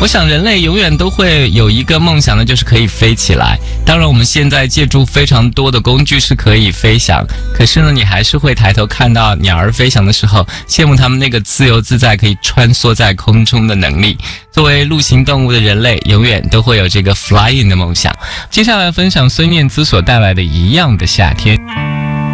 我想人类永远都会有一个梦想呢，就是可以飞起来。当然我们现在借助非常多的工具是可以飞翔，可是呢你还是会抬头看到鸟儿飞翔的时候，羡慕它们那个自由自在可以穿梭在空中的能力。作为陆行动物的人类，永远都会有这个 flying 的梦想。接下来分享孙燕姿所带来的一样的夏天。